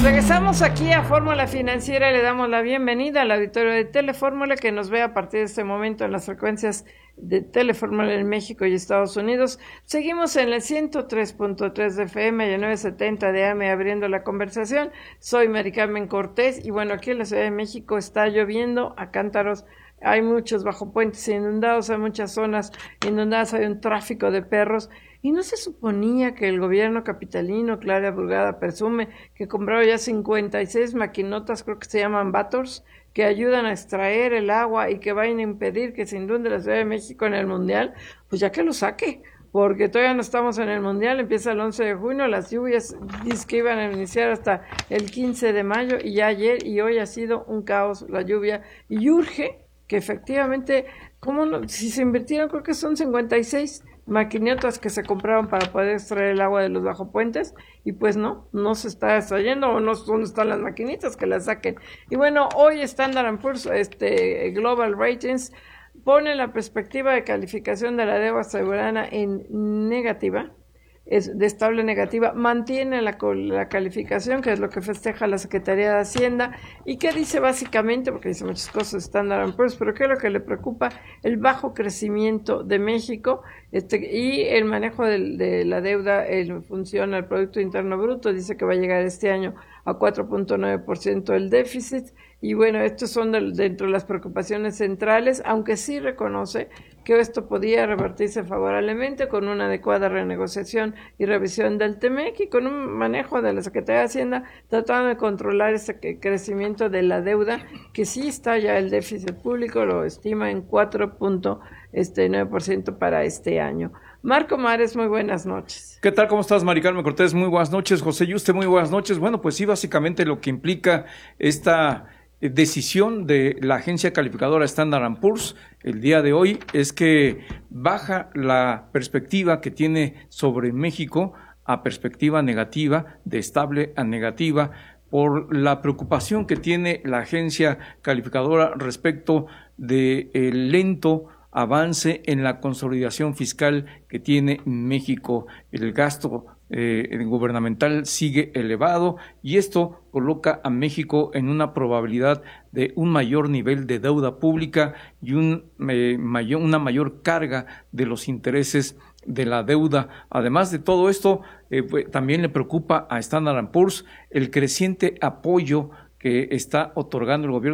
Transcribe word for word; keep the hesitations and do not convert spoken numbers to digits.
Regresamos aquí a Fórmula Financiera y le damos la bienvenida al auditorio de Telefórmula que nos ve a partir de este momento en las frecuencias de Telefórmula en México y Estados Unidos. Seguimos en el ciento tres punto tres de F M y el novecientos setenta de A M abriendo la conversación. Soy Mari Carmen Cortés y bueno, aquí en la Ciudad de México está lloviendo a cántaros. Hay muchos bajopuentes inundados, hay muchas zonas inundadas, hay un tráfico de perros. Y no se suponía que el gobierno capitalino, Clara Brugada, presume que compró ya cincuenta y seis maquinotas, creo que se llaman Vators, que ayudan a extraer el agua y que van a impedir que se inunde la Ciudad de México en el Mundial, pues ya que lo saque, porque todavía no estamos en el Mundial, empieza el once de junio, las lluvias dice que iban a iniciar hasta el quince de mayo y ya ayer y hoy ha sido un caos la lluvia y urge que efectivamente, ¿cómo no? Si se invirtieron, creo que son cincuenta y seis maquinotas que se compraron para poder extraer el agua de los bajopuentes y pues no, no se está extrayendo o no, ¿dónde están las maquinitas que las saquen? Y bueno, hoy Standard and Poor's, este, Global Ratings, pone la perspectiva de calificación de la deuda soberana en negativa, es de estable negativa, mantiene la, la calificación, que es lo que festeja la Secretaría de Hacienda, y que dice básicamente, porque dice muchas cosas Standard and Poor's, pero que es lo que le preocupa, el bajo crecimiento de México este, y el manejo de, de la deuda en función al Producto Interno Bruto, dice que va a llegar este año a cuatro punto nueve por ciento del déficit, y bueno, estos son de, dentro de las preocupaciones centrales, aunque sí reconoce que esto podía revertirse favorablemente con una adecuada renegociación y revisión del T M E C y con un manejo de la Secretaría de Hacienda tratando de controlar ese crecimiento de la deuda, que sí está ya el déficit público, lo estima en cuatro punto nueve por ciento para este año. Marco Mares, muy buenas noches. ¿Qué tal? ¿Cómo estás, Mari Carmen Cortés? Muy buenas noches. José Yuste, muy buenas noches. Bueno, pues sí, básicamente lo que implica esta decisión de la agencia calificadora Standard and Poor's el día de hoy es que baja la perspectiva que tiene sobre México a perspectiva negativa, de estable a negativa, por la preocupación que tiene la agencia calificadora respecto del lento avance en la consolidación fiscal que tiene México. El gasto eh, gubernamental sigue elevado y esto coloca a México en una probabilidad de un mayor nivel de deuda pública y un, eh, mayor, una mayor carga de los intereses de la deuda. Además de todo esto, eh, pues, también le preocupa a Standard and Poor's el creciente apoyo que está otorgando el gobierno